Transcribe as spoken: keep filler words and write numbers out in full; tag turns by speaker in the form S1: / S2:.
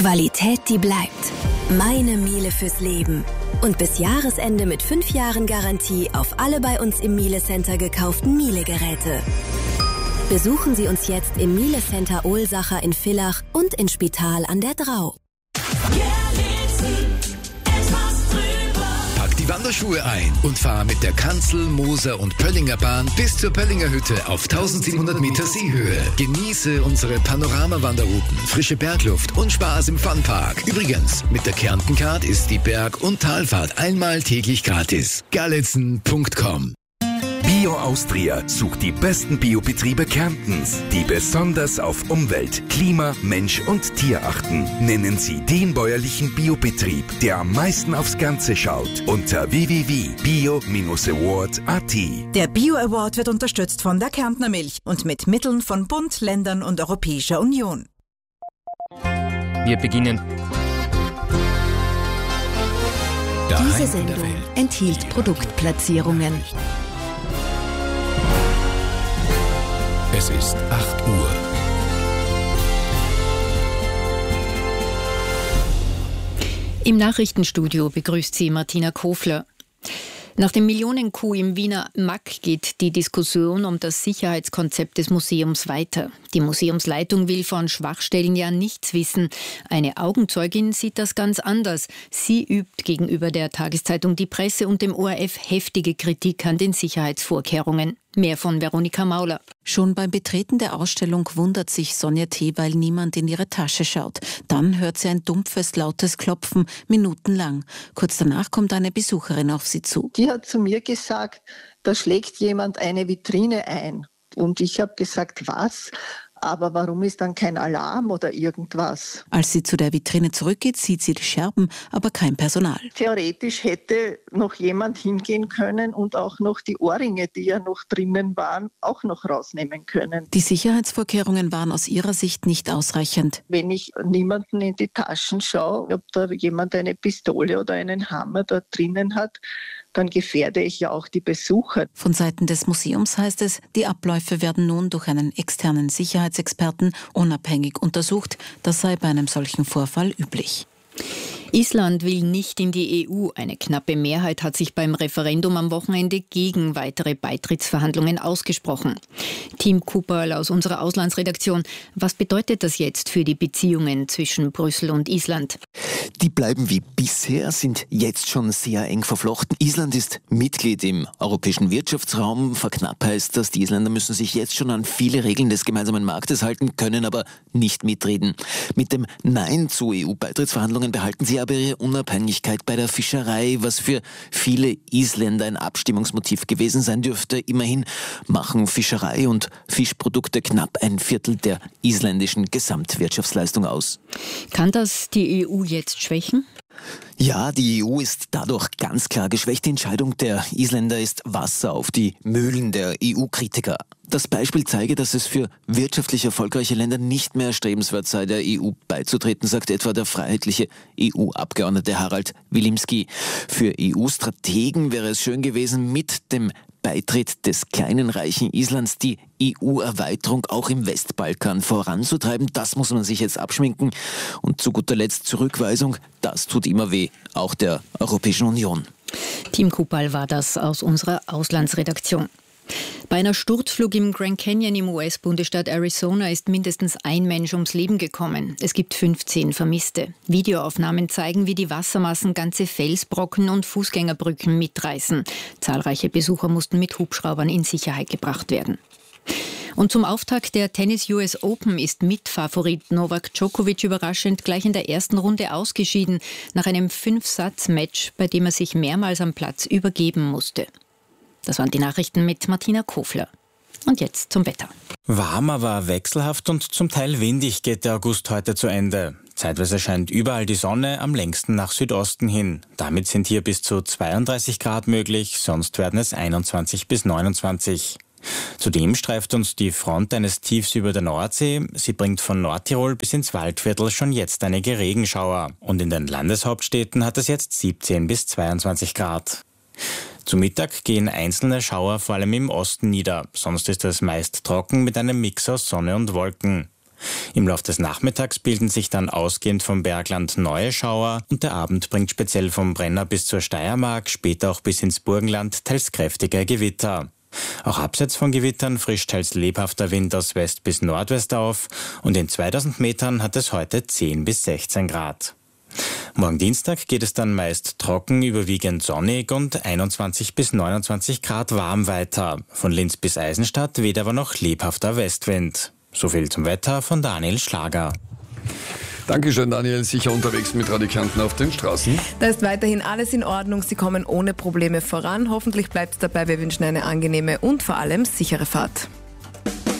S1: Qualität, die bleibt. Meine Miele fürs Leben. Und bis Jahresende mit fünf Jahren Garantie auf alle bei uns im Miele Center gekauften Miele-Geräte. Besuchen Sie uns jetzt im Miele Center Ohlsacher in Villach und in Spital an der Drau.
S2: Pack die Wanderschuhe ein und fahr mit der Kanzel-, Moser- und Pöllinger Bahn bis zur Pöllinger Hütte auf tausendsiebenhundert Meter Seehöhe. Genieße unsere Panorama-Wanderrouten, frische Bergluft und Spaß im Funpark. Übrigens, mit der Kärnten-Card ist die Berg- und Talfahrt einmal täglich gratis. Galitzen Punkt com.
S3: Bio Austria sucht die besten Biobetriebe Kärntens, die besonders auf Umwelt, Klima, Mensch und Tier achten. Nennen Sie den bäuerlichen Biobetrieb, der am meisten aufs Ganze schaut, unter w w w punkt bio award punkt a t.
S4: Der Bio Award wird unterstützt von der Kärntner Milch und mit Mitteln von Bund, Ländern und Europäischer Union.
S5: Wir beginnen.
S1: Diese Sendung enthielt Produktplatzierungen.
S2: Es ist acht Uhr.
S6: Im Nachrichtenstudio begrüßt sie Martina Kofler. Nach dem Millionen-Coup im Wiener M A K geht die Diskussion um das Sicherheitskonzept des Museums weiter. Die Museumsleitung will von Schwachstellen ja nichts wissen. Eine Augenzeugin sieht das ganz anders. Sie übt gegenüber der Tageszeitung Die Presse und dem O R F heftige Kritik an den Sicherheitsvorkehrungen. Mehr von Veronika Mauler.
S7: Schon beim Betreten der Ausstellung wundert sich Sonja T., weil niemand in ihre Tasche schaut. Dann hört sie ein dumpfes, lautes Klopfen, minutenlang. Kurz danach kommt eine Besucherin auf sie zu.
S8: Die hat zu mir gesagt, da schlägt jemand eine Vitrine ein. Und ich habe gesagt, was? Aber warum ist dann kein Alarm oder irgendwas?
S7: Als sie zu der Vitrine zurückgeht, sieht sie die Scherben, aber kein Personal.
S8: Theoretisch hätte noch jemand hingehen können und auch noch die Ohrringe, die ja noch drinnen waren, auch noch rausnehmen können.
S7: Die Sicherheitsvorkehrungen waren aus ihrer Sicht nicht ausreichend.
S8: Wenn ich niemanden in die Taschen schaue, ob da jemand eine Pistole oder einen Hammer da drinnen hat, dann gefährde ich ja auch die Besucher.
S7: Von Seiten des Museums heißt es, die Abläufe werden nun durch einen externen Sicherheitsexperten unabhängig untersucht. Das sei bei einem solchen Vorfall üblich.
S6: Island will nicht in die E U. Eine knappe Mehrheit hat sich beim Referendum am Wochenende gegen weitere Beitrittsverhandlungen ausgesprochen. Tim Kuperl aus unserer Auslandsredaktion. Was bedeutet das jetzt für die Beziehungen zwischen Brüssel und Island?
S9: Die bleiben wie bisher, sind jetzt schon sehr eng verflochten. Island ist Mitglied im europäischen Wirtschaftsraum. Für knapp heißt das, die Isländer müssen sich jetzt schon an viele Regeln des gemeinsamen Marktes halten, können aber nicht mitreden. Mit dem Nein zu E U-Beitrittsverhandlungen behalten sie aber ihre Unabhängigkeit bei der Fischerei, was für viele Isländer ein Abstimmungsmotiv gewesen sein dürfte. Immerhin machen Fischerei und Fischprodukte knapp ein Viertel der isländischen Gesamtwirtschaftsleistung aus.
S6: Kann das die E U jetzt schwächen?
S9: Ja, die E U ist dadurch ganz klar geschwächt. Die Entscheidung der Isländer ist Wasser auf die Mühlen der E U-Kritiker. Das Beispiel zeige, dass es für wirtschaftlich erfolgreiche Länder nicht mehr erstrebenswert sei, der E U beizutreten, sagt etwa der freiheitliche E U-Abgeordnete Harald Wilimski. Für E U-Strategen wäre es schön gewesen, mit dem Beitritt des kleinen reichen Islands die E U-Erweiterung auch im Westbalkan voranzutreiben. Das muss man sich jetzt abschminken. Und zu guter Letzt Zurückweisung, das tut immer weh, auch der Europäischen Union.
S6: Tim Kupal war das aus unserer Auslandsredaktion. Bei einer Sturzflug im Grand Canyon im U S-Bundesstaat Arizona ist mindestens ein Mensch ums Leben gekommen. Es gibt fünfzehn Vermisste. Videoaufnahmen zeigen, wie die Wassermassen ganze Felsbrocken und Fußgängerbrücken mitreißen. Zahlreiche Besucher mussten mit Hubschraubern in Sicherheit gebracht werden. Und zum Auftakt der Tennis-U S Open ist Mitfavorit Novak Djokovic überraschend gleich in der ersten Runde ausgeschieden, nach einem Fünf-Satz-Match, bei dem er sich mehrmals am Platz übergeben musste. Das waren die Nachrichten mit Martina Kofler. Und jetzt zum Wetter.
S10: Warm, aber wechselhaft und zum Teil windig geht der August heute zu Ende. Zeitweise scheint überall die Sonne, am längsten nach Südosten hin. Damit sind hier bis zu zweiunddreißig Grad möglich, sonst werden es einundzwanzig bis neunundzwanzig. Zudem streift uns die Front eines Tiefs über der Nordsee. Sie bringt von Nordtirol bis ins Waldviertel schon jetzt einige Regenschauer. Und in den Landeshauptstädten hat es jetzt siebzehn bis zweiundzwanzig Grad. Zu Mittag gehen einzelne Schauer vor allem im Osten nieder. Sonst ist es meist trocken mit einem Mix aus Sonne und Wolken. Im Laufe des Nachmittags bilden sich dann ausgehend vom Bergland neue Schauer und der Abend bringt speziell vom Brenner bis zur Steiermark, später auch bis ins Burgenland teils kräftige Gewitter. Auch abseits von Gewittern frischt teils lebhafter Wind aus West bis Nordwest auf und in zweitausend Metern hat es heute zehn bis sechzehn Grad. Morgen Dienstag geht es dann meist trocken, überwiegend sonnig und einundzwanzig bis neunundzwanzig Grad warm weiter. Von Linz bis Eisenstadt weht aber noch lebhafter Westwind. So viel zum Wetter von Daniel Schlager.
S11: Dankeschön, Daniel. Sicher unterwegs mit Radio Kärnten auf den Straßen?
S12: Da ist weiterhin alles in Ordnung. Sie kommen ohne Probleme voran. Hoffentlich bleibt es dabei. Wir wünschen eine angenehme und vor allem sichere Fahrt.